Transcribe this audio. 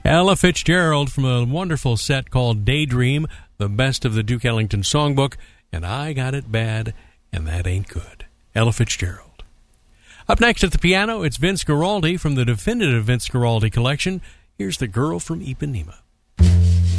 Ella Fitzgerald from a wonderful set called Daydream, the best of the Duke Ellington songbook, and I Got It Bad, and That Ain't Good. Ella Fitzgerald. Up next at the piano, it's Vince Guaraldi from the definitive Vince Guaraldi collection. Here's The Girl from Ipanema.